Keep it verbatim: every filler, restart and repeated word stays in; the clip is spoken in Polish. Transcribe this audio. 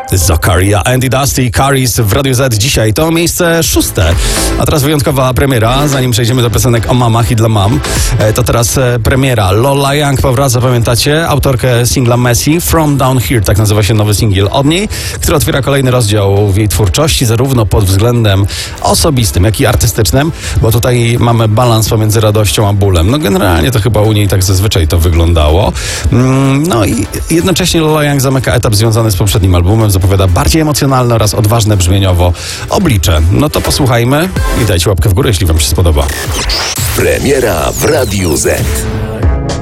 Zakaria, Andy Dusty, Caris w Radiu Z dzisiaj. To miejsce szóste. A teraz wyjątkowa premiera. Zanim przejdziemy do piosenek o mamach i dla mam, to teraz premiera. Lola Young powraca, pamiętacie? Autorkę singla Messy, From Down Here, tak nazywa się nowy singiel od niej, który otwiera kolejny rozdział w jej twórczości, zarówno pod względem osobistym, jak i artystycznym, bo tutaj mamy balans pomiędzy radością a bólem. No generalnie to chyba u niej tak zazwyczaj to wyglądało. No i jednocześnie Lola Young zamyka etap związany z poprzednim albumem, zapowiada bardziej emocjonalne oraz odważne brzmieniowo oblicze. No to posłuchajmy i dajcie łapkę w górę, jeśli wam się spodoba. Premiera w Radiu Z.